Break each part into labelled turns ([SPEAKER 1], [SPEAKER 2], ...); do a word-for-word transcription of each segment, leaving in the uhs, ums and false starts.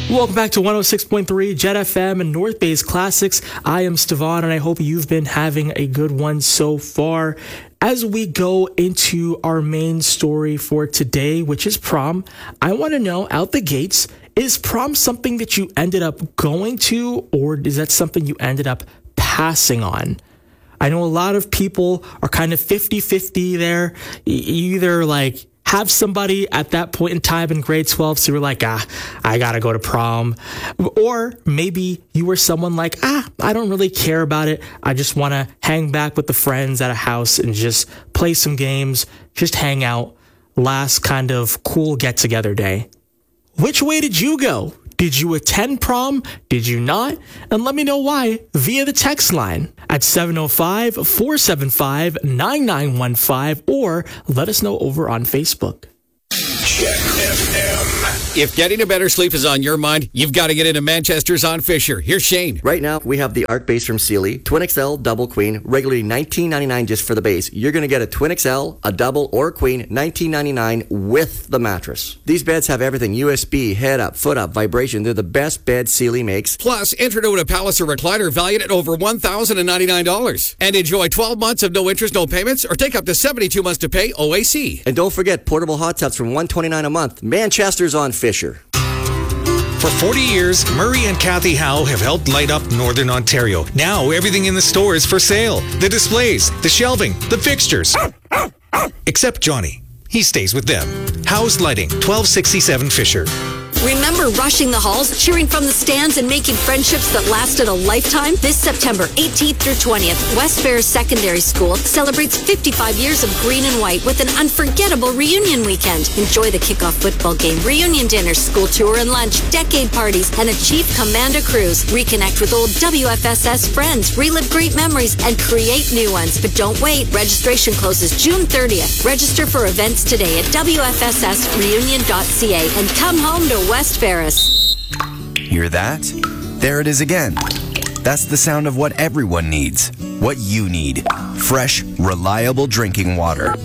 [SPEAKER 1] Welcome back to one oh six point three Jet F M and North Bay's Classics. I am Stevan, and I hope you've been having a good one so far. As we go into our main story for today, which is prom, I want to know, out the gates, is prom something that you ended up going to, or is that something you ended up passing on? I know a lot of people are kind of fifty-fifty there. You either like have somebody at that point in time in grade twelve, so you're like, ah, I gotta go to prom. Or maybe you were someone like, ah, I don't really care about it. I just want to hang back with the friends at a house and just play some games, just hang out. Last kind of cool get-together day. Which way did you go? Did you attend prom? Did you not? And let me know why via the text line at seven oh five, four seven five, nine nine one five, or let us know over on Facebook.
[SPEAKER 2] Jet F M.
[SPEAKER 3] If getting a better sleep is on your mind, you've got to get into Manchester's on Fisher. Here's Shane.
[SPEAKER 4] Right now, we have the Arc base from Sealy, Twin X L Double Queen, regularly nineteen ninety-nine just for the base. You're going to get a Twin X L, a Double, or a Queen, nineteen ninety-nine with the mattress. These beds have everything: U S B, head up, foot up, vibration. They're the best bed Sealy makes.
[SPEAKER 3] Plus, enter to a Palace or recliner valued at over one thousand ninety-nine dollars. And enjoy twelve months of no interest, no payments, or take up to seventy-two months to pay O A C.
[SPEAKER 4] And don't forget portable hot tubs from one hundred twenty-nine dollars a month. Manchester's on Fisher.
[SPEAKER 5] For forty years, Murray and Kathy Howe have helped light up Northern Ontario. Now everything in the store is for sale. The displays, the shelving, the fixtures. Except Johnny. He stays with them. Howe's Lighting, twelve sixty-seven Fisher.
[SPEAKER 6] Remember rushing the halls, cheering from the stands, and making friendships that lasted a lifetime? This September eighteenth through twentieth, West Ferris Secondary School celebrates fifty-five years of green and white with an unforgettable reunion weekend. Enjoy the kickoff football game, reunion dinner, school tour and lunch, decade parties, and a Chief Commander cruise. Reconnect with old W F S S friends, relive great memories, and create new ones. But don't wait. Registration closes June thirtieth. Register for events today at W F S S reunion dot C A and come home to West Ferris.
[SPEAKER 7] Hear that? There it is again. That's the sound of what everyone needs. What you need. Fresh, reliable drinking water.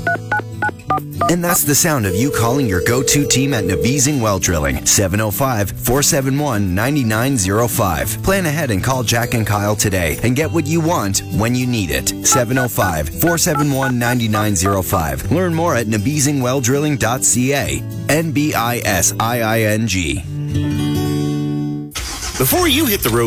[SPEAKER 7] And that's the sound of you calling your go-to team at Navizing Well Drilling. seven oh five, four seven one, nine nine oh five. Plan ahead and call Jack and Kyle today and get what you want when you need it. seven oh five, four seven one, nine nine oh five. Learn more at navizing well drilling dot C A. N B I S I I N G.
[SPEAKER 2] Before you hit the road,